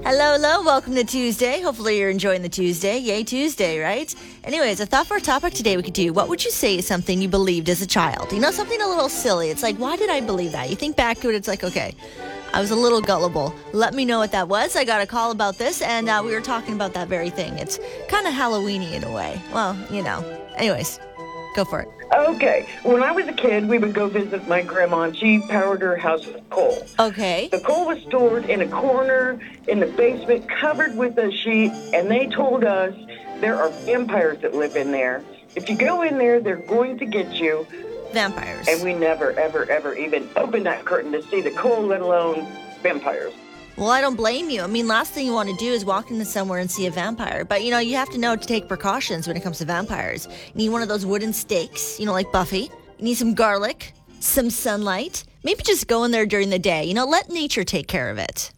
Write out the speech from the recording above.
Hello, hello. Welcome to Tuesday. Hopefully you're enjoying the Tuesday. Yay, Tuesday, right? Anyways, I thought for our topic today we could do, what would you say is something you believed as a child? You know, something a little silly. It's like, why did I believe that? You think back to it, it's like, okay, I was a little gullible. Let me know what that was. I got a call about this, and we were talking about that very thing. It's kind of Halloween-y in a way. Well, you know. Anyways, go for it. Okay. When I was a kid, we would go visit my grandma, and she powered her house with coal. Okay. The coal was stored in a corner in the basement, covered with a sheet, and they told us there are vampires that live in there. If you go in there, they're going to get you. Vampires. And we never, ever, ever even opened that curtain to see the coal, let alone vampires. Well, I don't blame you. I mean, last thing you want to do is walk into somewhere and see a vampire. But, you know, you have to know to take precautions when it comes to vampires. You need one of those wooden stakes, you know, like Buffy. You need some garlic, some sunlight. Maybe just go in there during the day. You know, let nature take care of it.